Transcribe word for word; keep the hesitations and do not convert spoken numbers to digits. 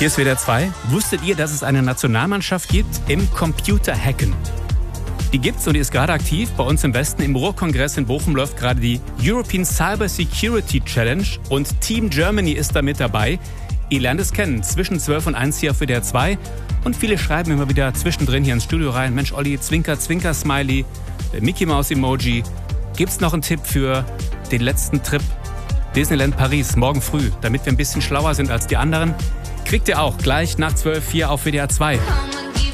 Hier ist W D R zwei. Wusstet ihr, dass es eine Nationalmannschaft gibt im Computerhacken? Die gibt's und die ist gerade aktiv. Bei uns im Westen im Ruhrkongress in Bochum läuft gerade die European Cyber Security Challenge und Team Germany ist da mit dabei. Ihr lernt es kennen, zwischen zwölf und eins hier auf W D R zwei. Und viele schreiben immer wieder zwischendrin hier ins Studio rein: Mensch Olli, Zwinker, Zwinker, Smiley, der Mickey Maus Emoji. Gibt's noch einen Tipp für den letzten Trip Disneyland Paris morgen früh, damit wir ein bisschen schlauer sind als die anderen? Kriegt ihr auch gleich nach zwölf hier auf W D R zwei.